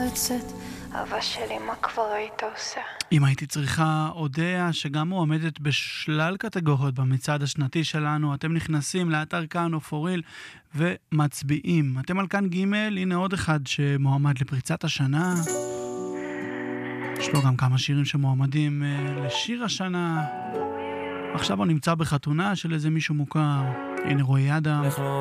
לצאת, אהבה שלי, מה כבר היית עושה? אם הייתי צריכה, אודיה שגם מועמדת בשלל קטגוריות במצעד השנתי שלנו. אתם נכנסים לאתר כאן או פוריל ומצביעים. אתם על כאן ג', הנה עוד אחד שמועמד לפריצת השנה. יש לו גם כמה שירים שמועמדים לשיר השנה. עכשיו הוא נמצא בחתונה של איזה מישהו מוכר. הנה רועי אדם.